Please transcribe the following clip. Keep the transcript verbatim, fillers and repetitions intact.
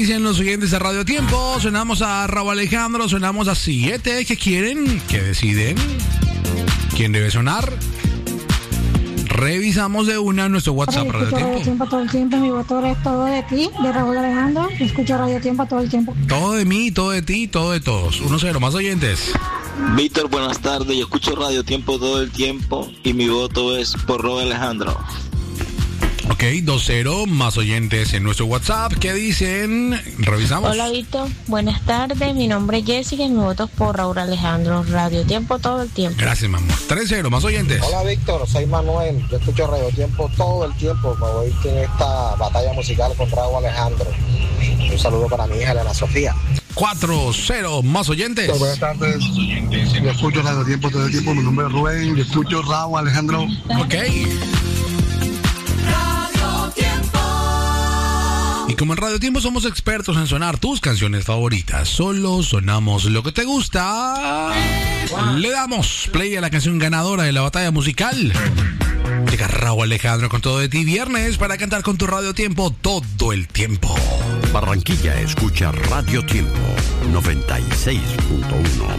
Dicen los oyentes de Radio Tiempo, sonamos a Raúl Alejandro, sonamos a siete. ¿Qué quieren? ¿Qué deciden? ¿Quién debe sonar? Revisamos de una nuestro WhatsApp. Yo escucho Radio Tiempo todo el tiempo, mi voto es todo de ti, de Raúl Alejandro. Yo escucho Radio Tiempo todo el tiempo. Todo de mí, todo de ti, todo de todos. uno cero, más oyentes. Víctor, buenas tardes. Yo escucho Radio Tiempo todo el tiempo y mi voto es por Raúl Alejandro. Ok, dos cero, más oyentes en nuestro WhatsApp. ¿Qué dicen? Revisamos. Hola, Víctor. Buenas tardes. Mi nombre es Jessica y mi voto es por Raúl Alejandro. Radio Tiempo todo el tiempo. Gracias, mamá. tres cero, más oyentes. Hola, Víctor. Soy Manuel. Yo escucho Radio Tiempo todo el tiempo. Me voy en esta batalla musical con Raúl Alejandro. Un saludo para mi hija, Elena Sofía. cuatro cero, más oyentes. Buenas tardes. Yo escucho Radio Tiempo todo el tiempo. Mi nombre es Rubén. Yo escucho Raúl Alejandro. Ok. Y como en Radio Tiempo somos expertos en sonar tus canciones favoritas, solo sonamos lo que te gusta. Le damos play a la canción ganadora de la batalla musical. Llega Raúl Alejandro con Todo de Ti, viernes para cantar con tu Radio Tiempo todo el tiempo. Barranquilla escucha Radio Tiempo noventa y seis punto uno.